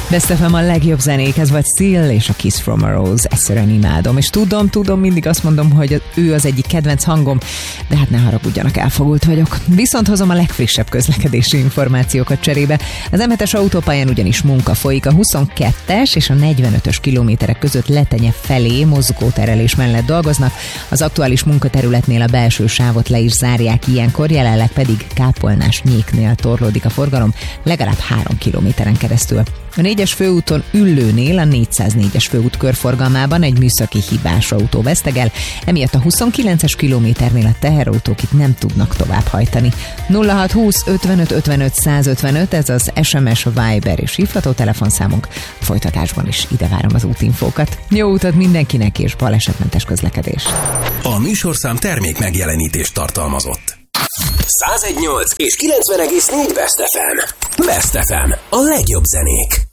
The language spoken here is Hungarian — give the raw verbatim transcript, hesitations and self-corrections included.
Best ef em a legjobb zenék, ez volt Seal és a Kiss from a Rose, egyszerűen imádom, és tudom, tudom, mindig azt mondom, hogy ő az egyik kedvenc hangom, de hát ne haragudjanak, elfogult vagyok. Viszont hozom a legfrissebb közlekedési információkat cserébe. Az em hetes autópályán ugyanis munka folyik, a huszonkettes és a negyvenötös kilométerek között Letenye felé mozgóterelés mellett dolgoznak, az aktuális munkaterületnél a belső sávot le is zárják ilyenkor, jelenleg pedig Kápolnás-Nyéknél torlódik a forgalom legalább három kilométeren keresztül. A négyes főúton Üllőnél a négyszáznégyes főút körforgalmában egy műszaki hibás autó vesztegel, emiatt a huszonkilences kilométernél a teherautók itt nem tudnak tovább hajtani. nulla hat húsz ötvenöt ötvenöt százötvenöt, ez az es em es, Viber és hívható telefonszámunk. A folytatásban is ide várom az útinfókat. Jó utat mindenkinek és balesetmentes közlekedés. A műsorszám termék megjelenítést tartalmazott. száz egy egész nyolc és kilencven egész négy Best ef em. Best ef em. A legjobb zenék.